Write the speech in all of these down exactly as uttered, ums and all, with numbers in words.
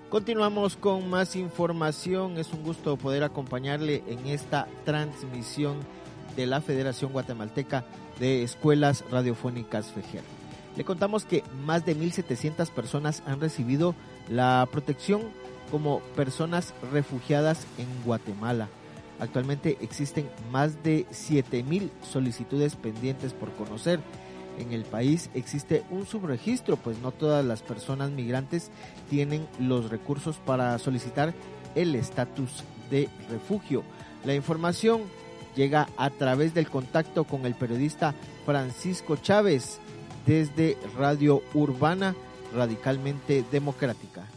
Continuamos con más información. Es un gusto poder acompañarle en esta transmisión de la Federación Guatemalteca de Escuelas Radiofónicas FEGER. Le contamos que más de mil setecientas personas han recibido la protección como personas refugiadas en Guatemala. Actualmente existen más de siete mil solicitudes pendientes por conocer. En el país existe un subregistro, pues no todas las personas migrantes tienen los recursos para solicitar el estatus de refugio. La información llega a través del contacto con el periodista Francisco Chávez desde Radio Urbana, radicalmente democrática.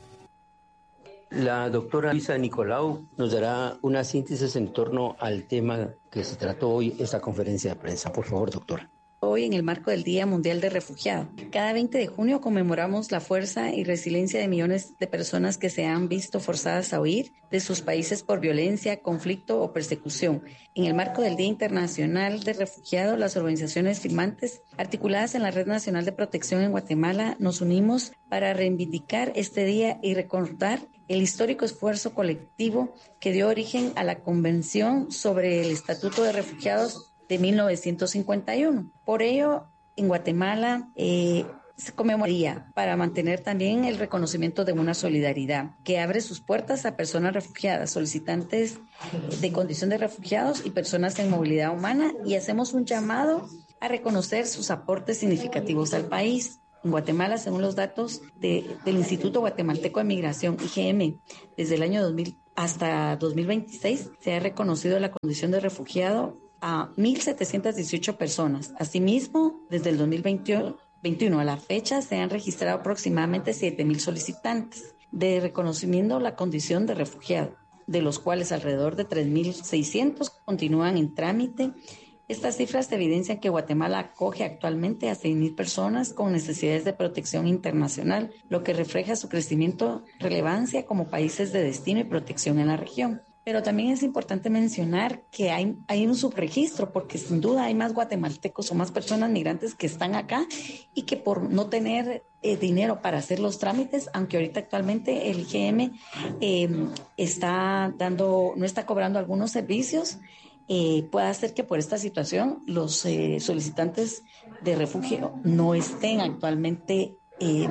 La doctora Luisa Nicolau nos dará una síntesis en torno al tema que se trató hoy en esta conferencia de prensa. Por favor, doctora. Hoy, en el marco del Día Mundial de Refugiado, cada veinte de junio conmemoramos la fuerza y resiliencia de millones de personas que se han visto forzadas a huir de sus países por violencia, conflicto o persecución. En el marco del Día Internacional de Refugiado, las organizaciones firmantes, articuladas en la Red Nacional de Protección en Guatemala, nos unimos para reivindicar este día y recordar el histórico esfuerzo colectivo que dio origen a la Convención sobre el Estatuto de Refugiados de mil novecientos cincuenta y uno. Por ello, en Guatemala eh, se conmemoraría para mantener también el reconocimiento de una solidaridad que abre sus puertas a personas refugiadas, solicitantes de condición de refugiados y personas en movilidad humana, y hacemos un llamado a reconocer sus aportes significativos al país. En Guatemala, según los datos de, del Instituto Guatemalteco de Migración, I G M, desde el año dos mil hasta dos mil veintiséis se ha reconocido la condición de refugiado a mil setecientas dieciocho personas. Asimismo, desde el dos mil veintiuno a la fecha se han registrado aproximadamente siete mil solicitantes de reconocimiento de la condición de refugiado, de los cuales alrededor de tres mil seiscientos continúan en trámite. Estas cifras evidencian que Guatemala acoge actualmente a seis mil personas con necesidades de protección internacional, lo que refleja su crecimiento, relevancia como países de destino y protección en la región. Pero también es importante mencionar que hay, hay un subregistro, porque sin duda hay más guatemaltecos o más personas migrantes que están acá y que por no tener eh, dinero para hacer los trámites, aunque ahorita actualmente el I G M eh, está dando, no está cobrando algunos servicios, eh, puede hacer que por esta situación los eh, solicitantes de refugio no estén actualmente eh,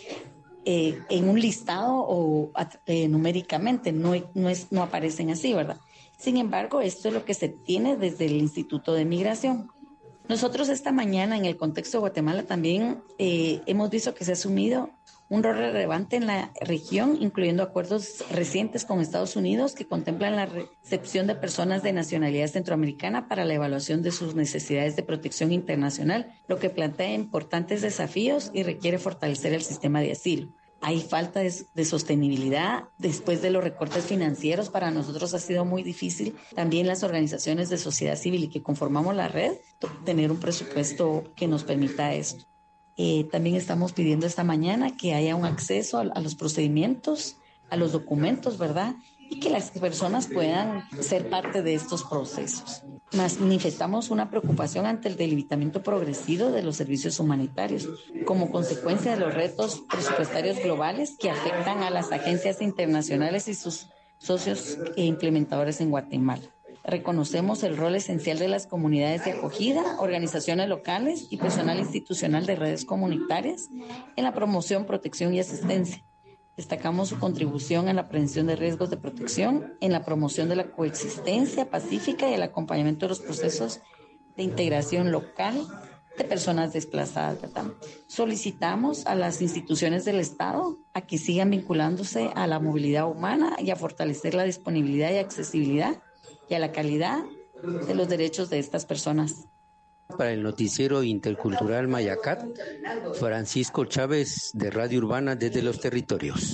Eh, en un listado o eh, numéricamente, no, no, es, no aparecen así, ¿verdad? Sin embargo, esto es lo que se tiene desde el Instituto de Migración. Nosotros esta mañana, en el contexto de Guatemala, también eh, hemos visto que se ha asumido un rol relevante en la región, incluyendo acuerdos recientes con Estados Unidos que contemplan la recepción de personas de nacionalidad centroamericana para la evaluación de sus necesidades de protección internacional, lo que plantea importantes desafíos y requiere fortalecer el sistema de asilo. Hay falta de, de sostenibilidad después de los recortes financieros. Para nosotros ha sido muy difícil también las organizaciones de sociedad civil y que conformamos la red tener un presupuesto que nos permita esto. Eh, también estamos pidiendo esta mañana que haya un acceso a, a los procedimientos, a los documentos, ¿verdad? Y que las personas puedan ser parte de estos procesos. Manifestamos una preocupación ante el debilitamiento progresivo de los servicios humanitarios como consecuencia de los retos presupuestarios globales que afectan a las agencias internacionales y sus socios e implementadores en Guatemala. Reconocemos el rol esencial de las comunidades de acogida, organizaciones locales y personal institucional de redes comunitarias en la promoción, protección y asistencia. Destacamos su contribución en la prevención de riesgos de protección, en la promoción de la coexistencia pacífica y el acompañamiento de los procesos de integración local de personas desplazadas, ¿verdad? Solicitamos a las instituciones del Estado a que sigan vinculándose a la movilidad humana y a fortalecer la disponibilidad y accesibilidad y a la calidad de los derechos de estas personas. Para el noticiero intercultural Mayacat, Francisco Chávez de Radio Urbana desde los territorios.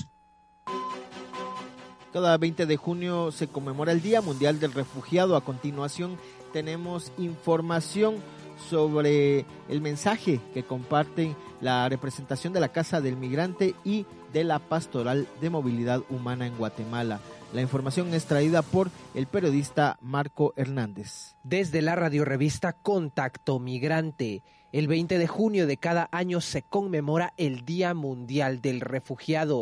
Cada veinte de junio se conmemora el Día Mundial del Refugiado. A continuación tenemos información sobre el mensaje que comparten la representación de la Casa del Migrante y de la Pastoral de Movilidad Humana en Guatemala. La información es traída por el periodista Marco Hernández. Desde la radiorevista Contacto Migrante, el veinte de junio de cada año se conmemora el Día Mundial del Refugiado.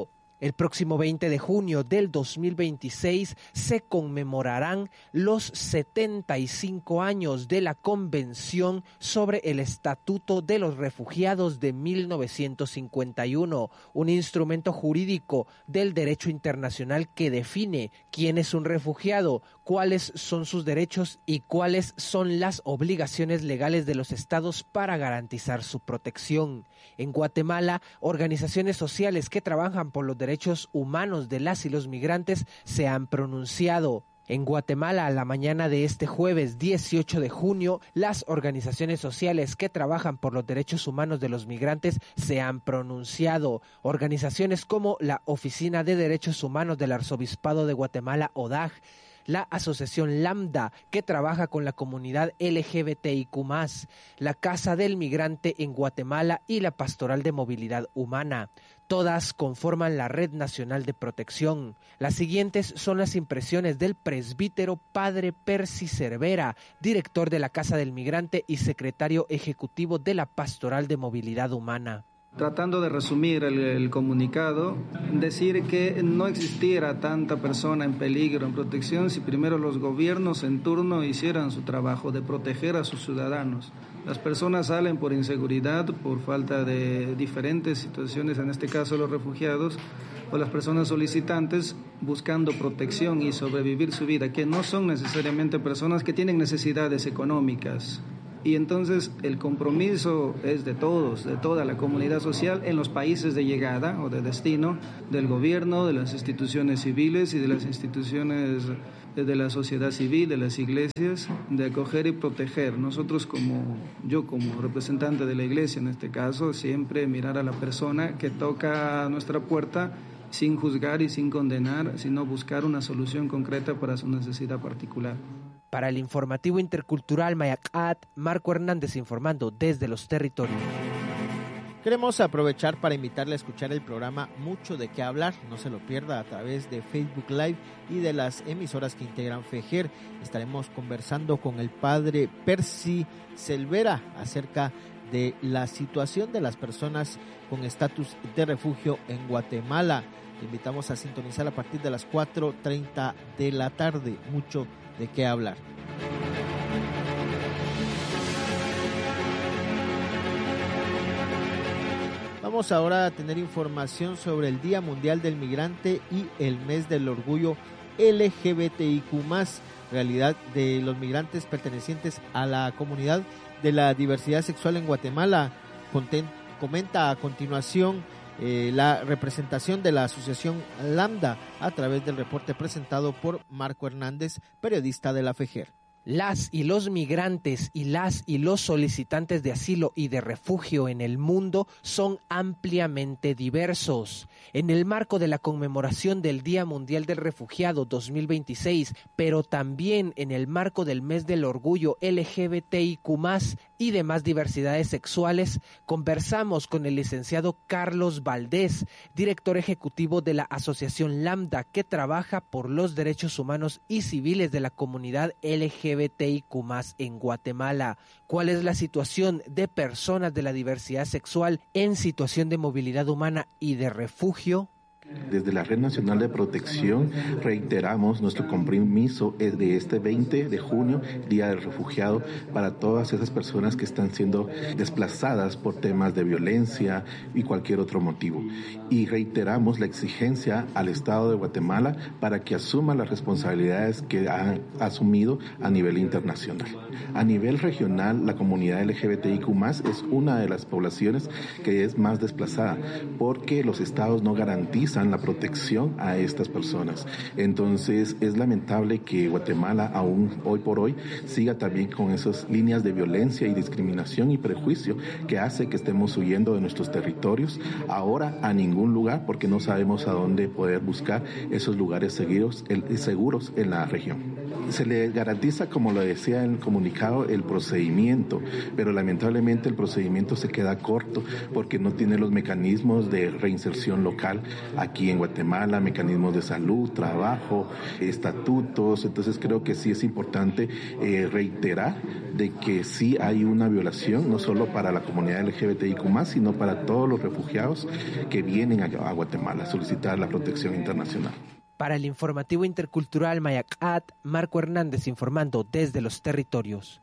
El próximo veinte de junio del dos mil veintiséis se conmemorarán los setenta y cinco años de la Convención sobre el Estatuto de los Refugiados de mil novecientos cincuenta y uno, un instrumento jurídico del derecho internacional que define quién es un refugiado, cuáles son sus derechos y cuáles son las obligaciones legales de los estados para garantizar su protección. En Guatemala, organizaciones sociales que trabajan por los derechos humanos de las y los migrantes se han pronunciado. En Guatemala, a la mañana de este jueves dieciocho de junio, las organizaciones sociales que trabajan por los derechos humanos de los migrantes se han pronunciado. Organizaciones como la Oficina de Derechos Humanos del Arzobispado de Guatemala, O D A G, la Asociación Lambda, que trabaja con la comunidad L G B T I Q más, la Casa del Migrante en Guatemala y la Pastoral de Movilidad Humana. Todas conforman la Red Nacional de Protección. Las siguientes son las impresiones del presbítero Padre Percy Cervera, director de la Casa del Migrante y secretario ejecutivo de la Pastoral de Movilidad Humana. Tratando de resumir el, el comunicado, decir que no existiera tanta persona en peligro, en protección, si primero los gobiernos en turno hicieran su trabajo de proteger a sus ciudadanos. Las personas salen por inseguridad, por falta de diferentes situaciones, en este caso los refugiados, o las personas solicitantes buscando protección y sobrevivir su vida, que no son necesariamente personas que tienen necesidades económicas. Y entonces el compromiso es de todos, de toda la comunidad social en los países de llegada o de destino, del gobierno, de las instituciones civiles y de las instituciones de la sociedad civil, de las iglesias, de acoger y proteger. Nosotros como, yo como representante de la iglesia en este caso, siempre mirar a la persona que toca nuestra puerta sin juzgar y sin condenar, sino buscar una solución concreta para su necesidad particular. Para el informativo intercultural Mayacat, Marco Hernández informando desde los territorios. Queremos aprovechar para invitarle a escuchar el programa Mucho de qué hablar. No se lo pierda a través de Facebook Live y de las emisoras que integran FEJER. Estaremos conversando con el padre Percy Cervera acerca de la situación de las personas con estatus de refugio en Guatemala. Te invitamos a sintonizar a partir de las cuatro treinta de la tarde. Mucho de qué hablar. Vamos ahora a tener información sobre el Día Mundial del Migrante y el Mes del Orgullo L G B T I Q más, realidad de los migrantes pertenecientes a la comunidad de la diversidad sexual en Guatemala. Content, comenta a continuación eh, la representación de la Asociación Lambda a través del reporte presentado por Marco Hernández, periodista de la FEJER. Las y los migrantes y las y los solicitantes de asilo y de refugio en el mundo son ampliamente diversos. En el marco de la conmemoración del Día Mundial del Refugiado dos mil veintiséis, pero también en el marco del Mes del Orgullo L G B T I Q más, y demás diversidades sexuales, conversamos con el licenciado Carlos Valdés, director ejecutivo de la Asociación Lambda, que trabaja por los derechos humanos y civiles de la comunidad L G B T I Q más en Guatemala. ¿Cuál es la situación de personas de la diversidad sexual en situación de movilidad humana y de refugio? Desde la Red Nacional de Protección reiteramos nuestro compromiso de este veinte de junio, Día del Refugiado, para todas esas personas que están siendo desplazadas por temas de violencia y cualquier otro motivo. Y reiteramos la exigencia al Estado de Guatemala para que asuma las responsabilidades que ha asumido a nivel internacional. A nivel regional, la comunidad L G B T I Q más, es una de las poblaciones que es más desplazada, porque los estados no garantizan la protección a estas personas. Entonces es lamentable que Guatemala aún hoy por hoy siga también con esas líneas de violencia y discriminación y prejuicio que hace que estemos huyendo de nuestros territorios ahora a ningún lugar, porque no sabemos a dónde poder buscar esos lugares seguros, seguros en la región. Se le garantiza, como lo decía en el comunicado, el procedimiento, pero lamentablemente el procedimiento se queda corto porque no tiene los mecanismos de reinserción local aquí en Guatemala, mecanismos de salud, trabajo, estatutos. Entonces creo que sí es importante eh, reiterar de que sí hay una violación, no solo para la comunidad L G B T I Q más, sino para todos los refugiados que vienen a, a Guatemala a solicitar la protección internacional. Para el informativo intercultural Mayacat, Marco Hernández informando desde los territorios.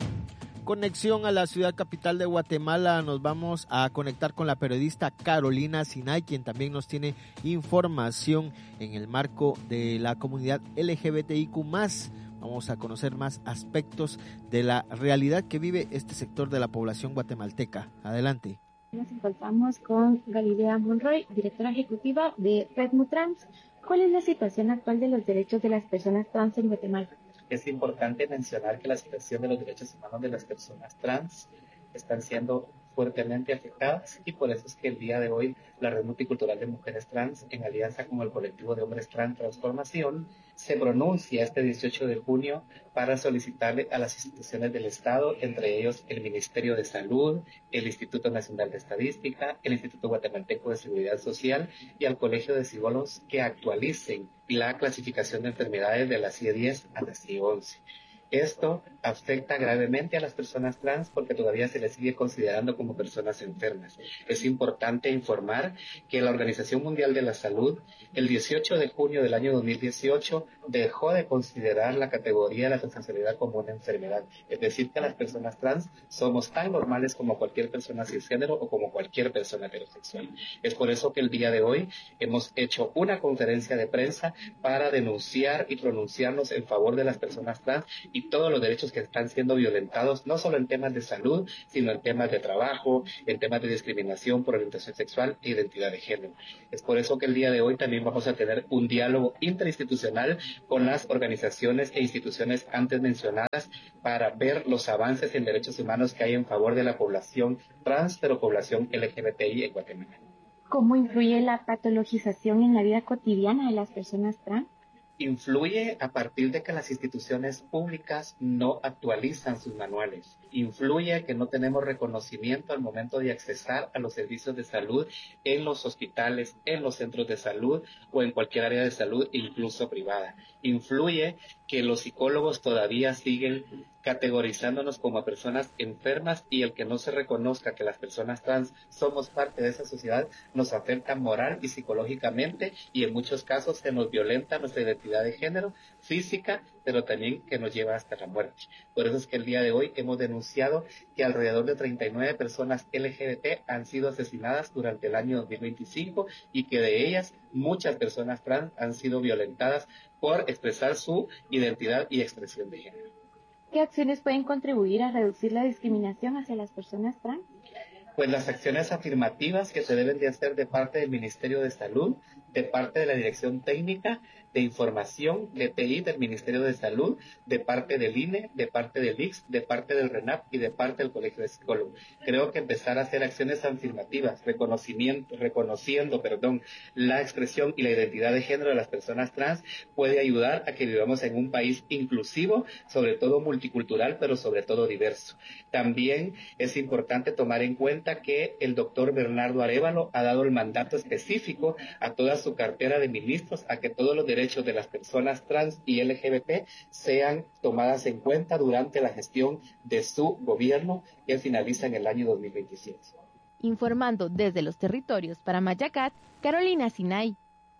Conexión a la ciudad capital de Guatemala, nos vamos a conectar con la periodista Carolina Sinay, quien también nos tiene información en el marco de la comunidad L G B T I Q más. Vamos a conocer más aspectos de la realidad que vive este sector de la población guatemalteca. Adelante. Nos encontramos con Galilea Monroy, directora ejecutiva de Redmutrans. ¿Cuál es la situación actual de los derechos de las personas trans en Guatemala? Es importante mencionar que la situación de los derechos humanos de las personas trans están siendo fuertemente afectadas y por eso es que el día de hoy la Red Multicultural de Mujeres Trans, en alianza con el colectivo de Hombres Trans Transformación, se pronuncia este dieciocho de junio para solicitarle a las instituciones del Estado, entre ellos el Ministerio de Salud, el Instituto Nacional de Estadística, el Instituto Guatemalteco de Seguridad Social y al Colegio de Psicólogos que actualicen la clasificación de enfermedades de la C I E diez a la C I E once. Esto afecta gravemente a las personas trans porque todavía se les sigue considerando como personas enfermas. Es importante informar que la Organización Mundial de la Salud, el dieciocho de junio del año dos mil dieciocho, dejó de considerar la categoría de la transexualidad como una enfermedad. Es decir, que las personas trans somos tan normales como cualquier persona cisgénero o como cualquier persona heterosexual. Es por eso que el día de hoy hemos hecho una conferencia de prensa para denunciar y pronunciarnos en favor de las personas trans y todos los derechos que están siendo violentados, no solo en temas de salud, sino en temas de trabajo, en temas de discriminación por orientación sexual e identidad de género. Es por eso que el día de hoy también vamos a tener un diálogo interinstitucional con las organizaciones e instituciones antes mencionadas para ver los avances en derechos humanos que hay en favor de la población trans, pero población L G B T I en Guatemala. ¿Cómo influye la patologización en la vida cotidiana de las personas trans? Influye a partir de que las instituciones públicas no actualizan sus manuales. Influye que no tenemos reconocimiento al momento de accesar a los servicios de salud en los hospitales, en los centros de salud o en cualquier área de salud, incluso privada. Influye que los psicólogos todavía siguen categorizándonos como personas enfermas y el que no se reconozca que las personas trans somos parte de esa sociedad nos afecta moral y psicológicamente y en muchos casos se nos violenta nuestra identidad de género, física, pero también que nos lleva hasta la muerte. Por eso es que el día de hoy hemos denunciado que alrededor de treinta y nueve personas L G B T han sido asesinadas durante el año dos mil veinticinco y que de ellas muchas personas trans han sido violentadas por expresar su identidad y expresión de género. ¿Qué acciones pueden contribuir a reducir la discriminación hacia las personas trans? Pues las acciones afirmativas que se deben de hacer de parte del Ministerio de Salud, de parte de la Dirección Técnica de Información de T I del Ministerio de Salud, de parte del I N E, de parte del I X, de parte del RENAP y de parte del Colegio de Psicólogos. Creo que empezar a hacer acciones afirmativas, reconocimiento, reconociendo, perdón, la expresión y la identidad de género de las personas trans puede ayudar a que vivamos en un país inclusivo, sobre todo multicultural, pero sobre todo diverso. También es importante tomar en cuenta que el doctor Bernardo Arévalo ha dado el mandato específico a toda su cartera de ministros a que todos los derechos de las personas trans y L G B T sean tomadas en cuenta durante la gestión de su gobierno que finaliza en el año dos mil veintisiete. Informando desde los territorios para Mayacat, Carolina Sinay.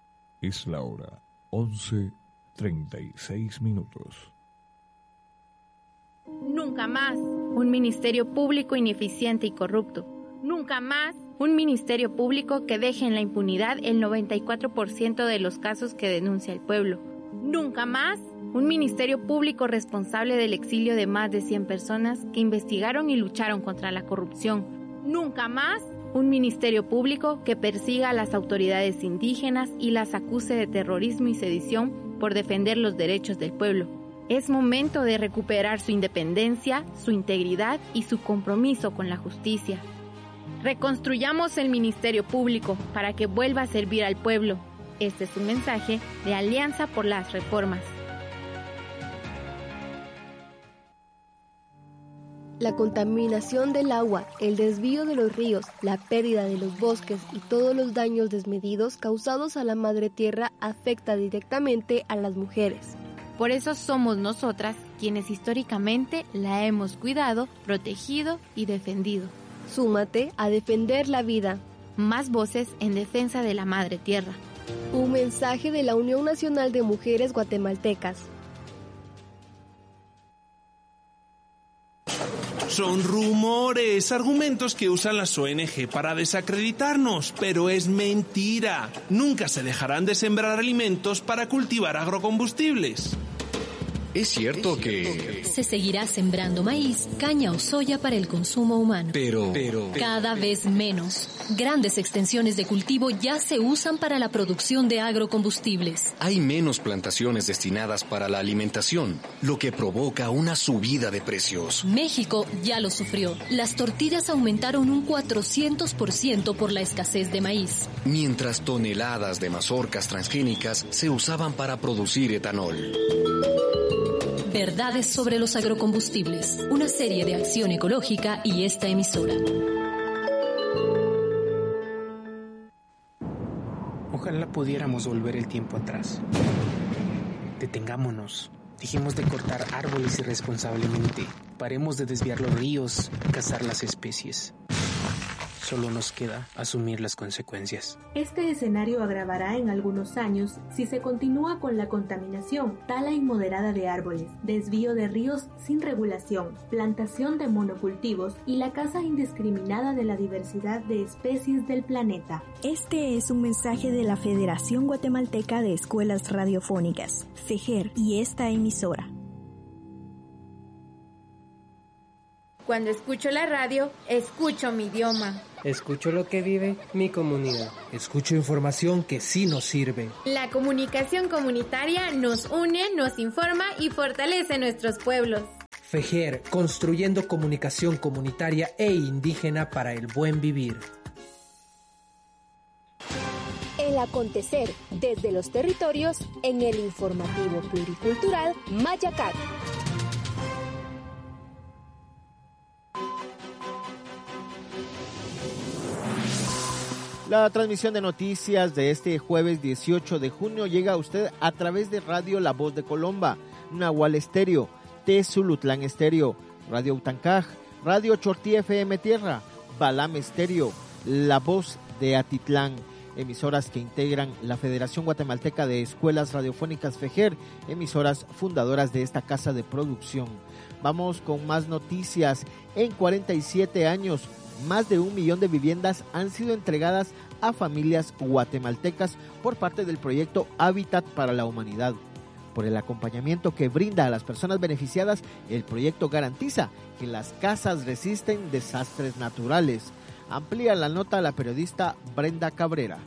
Es la hora once treinta y seis minutos. Nunca más un ministerio público ineficiente y corrupto. Nunca más un ministerio público que deje en la impunidad el noventa y cuatro por ciento de los casos que denuncia el pueblo. Nunca más un ministerio público responsable del exilio de más de cien personas que investigaron y lucharon contra la corrupción. Nunca más un ministerio público que persiga a las autoridades indígenas y las acuse de terrorismo y sedición por defender los derechos del pueblo. Es momento de recuperar su independencia, su integridad y su compromiso con la justicia. Reconstruyamos el Ministerio Público para que vuelva a servir al pueblo. Este es un mensaje de Alianza por las Reformas. La contaminación del agua, el desvío de los ríos, la pérdida de los bosques y todos los daños desmedidos causados a la madre tierra afecta directamente a las mujeres. Por eso somos nosotras quienes históricamente la hemos cuidado, protegido y defendido. Súmate a defender la vida. Más voces en defensa de la madre tierra. Un mensaje de la Unión Nacional de Mujeres Guatemaltecas. Son rumores, argumentos que usan las O N G para desacreditarnos, pero es mentira. Nunca se dejarán de sembrar alimentos para cultivar agrocombustibles. Es cierto que se seguirá sembrando maíz, caña o soya para el consumo humano. Pero, pero cada vez menos. Grandes extensiones de cultivo ya se usan para la producción de agrocombustibles. Hay menos plantaciones destinadas para la alimentación, lo que provoca una subida de precios. México ya lo sufrió. Las tortillas aumentaron un cuatrocientos por ciento por la escasez de maíz. Mientras toneladas de mazorcas transgénicas se usaban para producir etanol. Verdades sobre los agrocombustibles, una serie de Acción Ecológica y esta emisora. Ojalá pudiéramos volver el tiempo atrás. Detengámonos. Dejemos de cortar árboles irresponsablemente. Paremos de desviar los ríos, cazar las especies. Solo nos queda asumir las consecuencias. Este escenario agravará en algunos años si se continúa con la contaminación, tala inmoderada de árboles, desvío de ríos sin regulación, plantación de monocultivos y la caza indiscriminada de la diversidad de especies del planeta. Este es un mensaje de la Federación Guatemalteca de Escuelas Radiofónicas, FEJER, y esta emisora. Cuando escucho la radio, escucho mi idioma. Escucho lo que vive mi comunidad. Escucho información que sí nos sirve. La comunicación comunitaria nos une, nos informa y fortalece nuestros pueblos. FEJER, construyendo comunicación comunitaria e indígena para el buen vivir. El acontecer desde los territorios en el informativo pluricultural Mayacat. La transmisión de noticias de este jueves dieciocho de junio llega a usted a través de Radio La Voz de Colomba, Nahual Estéreo, Tezulutlán Estéreo, Radio Utancaj, Radio Chortí F M Tierra, Balam Estéreo, La Voz de Atitlán, emisoras que integran la Federación Guatemalteca de Escuelas Radiofónicas FEJER, emisoras fundadoras de esta casa de producción. Vamos con más noticias. En cuarenta y siete años, más de un millón de viviendas han sido entregadas a familias guatemaltecas por parte del proyecto Hábitat para la Humanidad. Por el acompañamiento que brinda a las personas beneficiadas, el proyecto garantiza que las casas resisten desastres naturales. Amplía la nota la periodista Brenda Cabrera.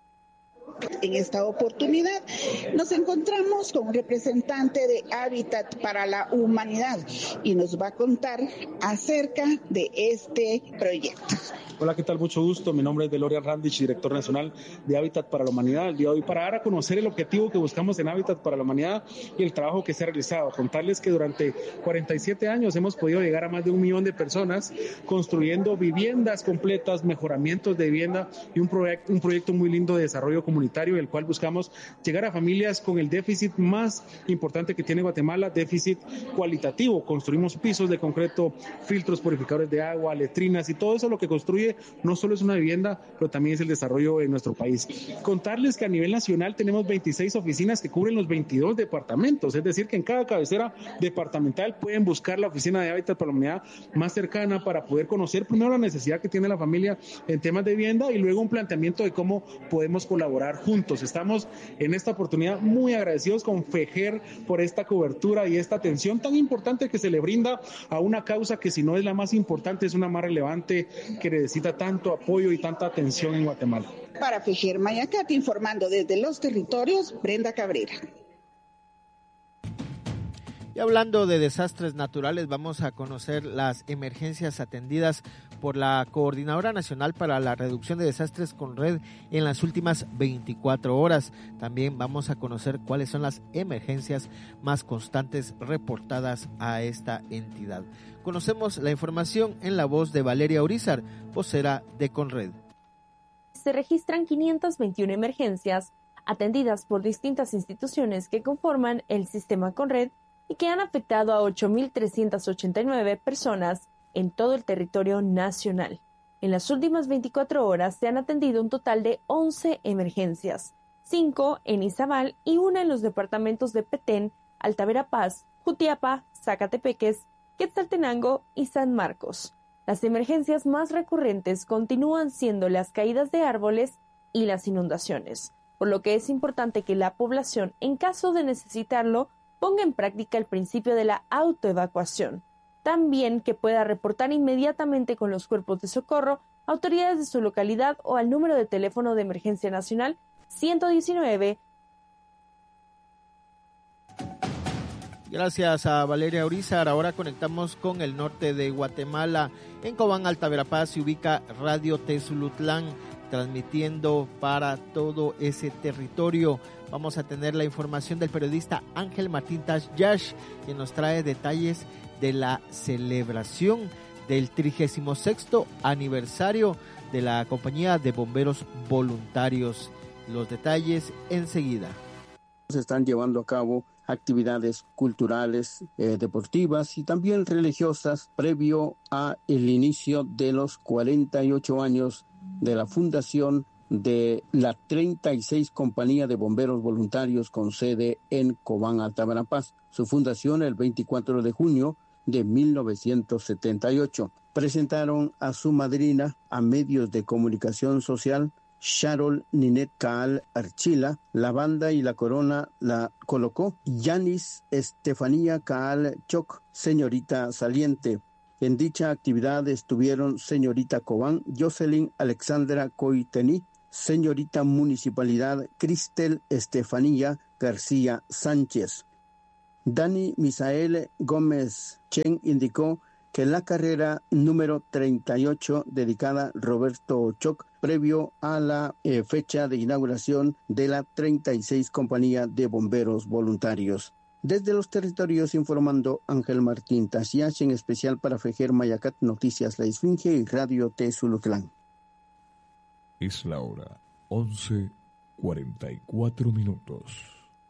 En esta oportunidad nos encontramos con un representante de Hábitat para la Humanidad y nos va a contar acerca de este proyecto. Hola, ¿qué tal? Mucho gusto. Mi nombre es Delorian Randich, director nacional de Hábitat para la Humanidad. El día de hoy para dar a conocer el objetivo que buscamos en Hábitat para la Humanidad y el trabajo que se ha realizado. Contarles que durante cuarenta y siete años hemos podido llegar a más de un millón de personas construyendo viviendas completas, mejoramientos de vivienda y un proyecto, un proyecto muy lindo de desarrollo comunitario, el cual buscamos llegar a familias con el déficit más importante que tiene Guatemala, déficit cualitativo. Construimos pisos de concreto, filtros purificadores de agua, letrinas y todo eso lo que construye no solo es una vivienda, pero también es el desarrollo en nuestro país. Contarles que a nivel nacional tenemos veintiséis oficinas que cubren los veintidós departamentos, es decir, que en cada cabecera departamental pueden buscar la oficina de Hábitat para la Humanidad más cercana para poder conocer primero la necesidad que tiene la familia en temas de vivienda y luego un planteamiento de cómo podemos colaborar juntos. Estamos en esta oportunidad muy agradecidos con FEJER por esta cobertura y esta atención tan importante que se le brinda a una causa que si no es la más importante, es una más relevante que necesita tanto apoyo y tanta atención en Guatemala. Para FEJER Mayacat, informando desde los territorios, Brenda Cabrera. Y hablando de desastres naturales, vamos a conocer las emergencias atendidas por la Coordinadora Nacional para la Reducción de Desastres CONRED en las últimas veinticuatro horas. También vamos a conocer cuáles son las emergencias más constantes reportadas a esta entidad. Conocemos la información en la voz de Valeria Urizar, vocera de CONRED. Se registran quinientas veintiuna emergencias atendidas por distintas instituciones que conforman el sistema CONRED y que han afectado a ocho mil trescientas ochenta y nueve personas en todo el territorio nacional. En las últimas veinticuatro horas se han atendido un total de once emergencias, cinco en Izabal y una en los departamentos de Petén, Alta Verapaz, Jutiapa, Zacatepeques, Quetzaltenango y San Marcos. Las emergencias más recurrentes continúan siendo las caídas de árboles y las inundaciones, por lo que es importante que la población, en caso de necesitarlo, ponga en práctica el principio de la autoevacuación. También que pueda reportar inmediatamente con los cuerpos de socorro, autoridades de su localidad o al número de teléfono de emergencia nacional ciento diecinueve. Gracias a Valeria Urizar. Ahora conectamos con el norte de Guatemala. En Cobán, Alta Verapaz, se ubica Radio Tezulutlán, transmitiendo para todo ese territorio. Vamos a tener la información del periodista Ángel Martín Tash-Yash, que nos trae detalles de la celebración del trigésimo sexto aniversario de la Compañía de Bomberos Voluntarios. Los detalles enseguida. Se están llevando a cabo actividades culturales, eh, deportivas y también religiosas previo a el inicio de los cuarenta y ocho años de la fundación de la treinta y seis Compañía de Bomberos Voluntarios con sede en Cobán, Alta Verapaz. Su fundación el veinticuatro de junio de mil novecientos setenta y ocho. Presentaron a su madrina a medios de comunicación social, Sharol Ninet Kaal Archila. La banda y la corona la colocó Yanis Estefanía Kaal Choc, señorita saliente. En dicha actividad estuvieron señorita Cobán, Jocelyn Alexandra Coitení, señorita Municipalidad Cristel Estefanía García Sánchez. Dani Misael Gómez Chen indicó que la carrera número treinta y ocho dedicada a Roberto Choc, previo a la eh, fecha de inauguración de la treinta y seis Compañía de Bomberos Voluntarios. Desde los territorios informando Ángel Martín Tash-Yash, en especial para Fejer Mayacat, Noticias La Esfinge y Radio Tezulutlán. Es la hora once cuarenta y cuatro minutos.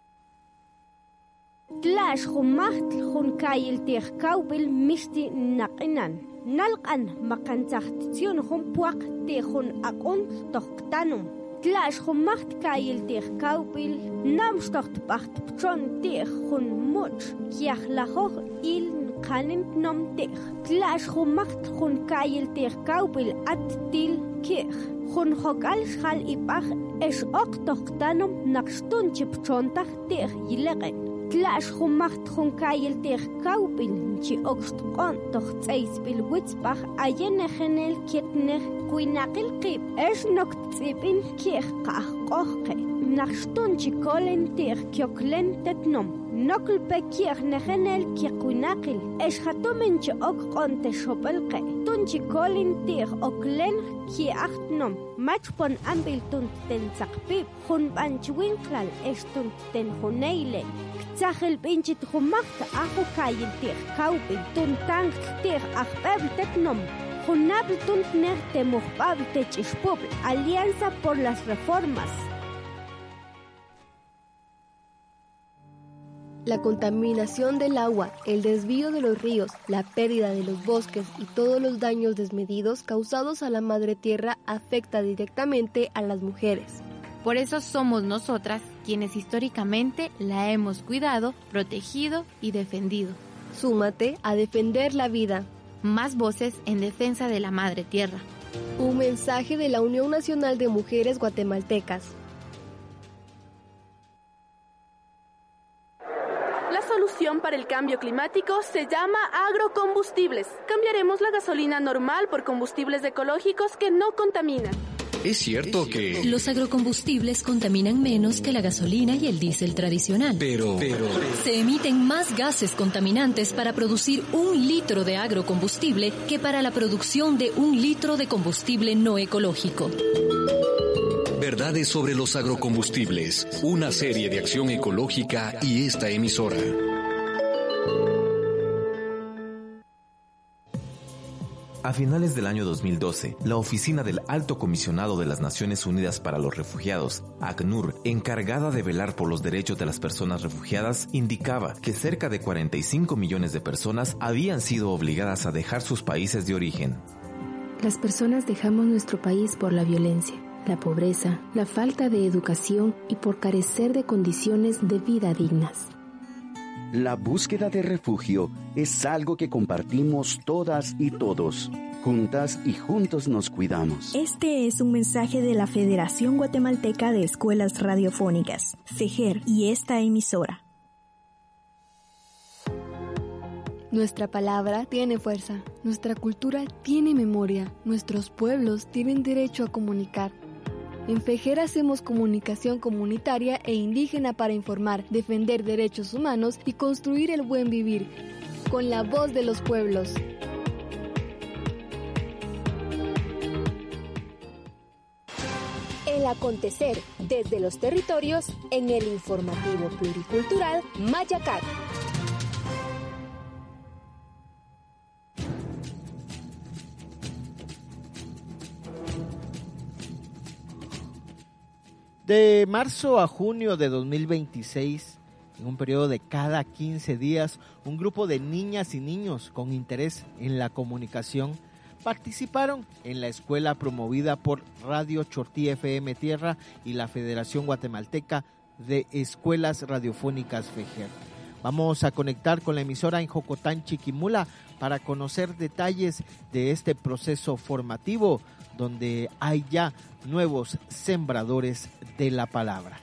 Tlash humaht hunkayil tih kaubil misti naqinan. Nalqan makantzahtizion humpuak tihun akun tohtanum. Tlash humaht kayil tih kaubil namstocht pacht pchon tihun much kiachlahoch il kanin nom tih. Tlash humaht hunkayil tih kaubil at til kih. Hun hokal shal ipach es ok tohtanum nakstun chipchontah tih yileqen. Tlash humacht hunkayil tih kaubil chi okstqon toh tseisbil witzbach ayene genel kitner kuinakil qib es nokt tsibin kih qah qohqe nakstun chi kolen tih kyoklen tetnom nokl pekir negenel ki kuinakil es hatomen chi okqon te shopelqe tun chi kolen tih oklen ki achtnom matchpon ambil tun ten tsaqpib hun banchwinklal es tun ten huneilen Zachel binchit humacht ahu kayil tih kaubil tun tank tih achbeb tetnom Junabl tuntner te muhbab te chishpubl Alianza por las Reformas. La contaminación del agua, el desvío de los ríos, la pérdida de los bosques y todos los daños desmedidos causados a la madre tierra afecta directamente a las mujeres. Por eso somos nosotras quienes históricamente la hemos cuidado, protegido y defendido. Súmate a defender la vida. Más voces en defensa de la madre tierra. Un mensaje de la Unión Nacional de Mujeres Guatemaltecas. La solución para el cambio climático se llama agrocombustibles. Cambiaremos la gasolina normal por combustibles ecológicos que no contaminan. es cierto que... Los agrocombustibles contaminan menos que la gasolina y el diésel tradicional. Pero, pero... Se emiten más gases contaminantes para producir un litro de agrocombustible que para la producción de un litro de combustible no ecológico. Verdades sobre los agrocombustibles, una serie de acción ecológica y esta emisora. A finales del año dos mil doce, la Oficina del Alto Comisionado de las Naciones Unidas para los Refugiados, ACNUR, encargada de velar por los derechos de las personas refugiadas, indicaba que cerca de cuarenta y cinco millones de personas habían sido obligadas a dejar sus países de origen. Las personas dejamos nuestro país por la violencia, la pobreza, la falta de educación y por carecer de condiciones de vida dignas. La búsqueda de refugio es algo que compartimos todas y todos. Juntas y juntos nos cuidamos. Este es un mensaje de la Federación Guatemalteca de Escuelas Radiofónicas, FEGER, y esta emisora. Nuestra palabra tiene fuerza, nuestra cultura tiene memoria, nuestros pueblos tienen derecho a comunicar. En FEGER hacemos comunicación comunitaria e indígena para informar, defender derechos humanos y construir el buen vivir, con la voz de los pueblos. El acontecer desde los territorios en el informativo pluricultural Mayacat. De marzo a junio de dos mil veintiséis, en un periodo de cada quince días, un grupo de niñas y niños con interés en la comunicación participaron en la escuela promovida por Radio Chortí F M Tierra y la Federación Guatemalteca de Escuelas Radiofónicas FEGER. Vamos a conectar con la emisora en Jocotán, Chiquimula, para conocer detalles de este proceso formativo, donde hay ya nuevos sembradores de la palabra.